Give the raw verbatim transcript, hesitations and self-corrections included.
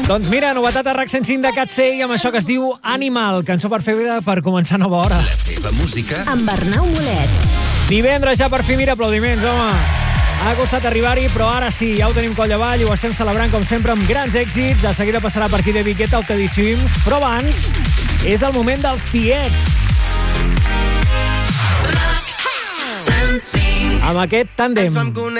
Doncs mira, novetat a RAC cent cinc de Cat C i amb això que es diu Animal, cançó per fer vida per començar nova hora. La teva música amb Arnau Molet. Divendres ja per fi, mira, aplaudiments, home. Ha costat arribar-hi, però ara sí, ja ho tenim coll avall, ho estem celebrant com sempre amb grans èxits. De seguida passarà per aquí de Viqueta, Altadíssims, però abans és el moment dels tiets. Amb aquest tàndem.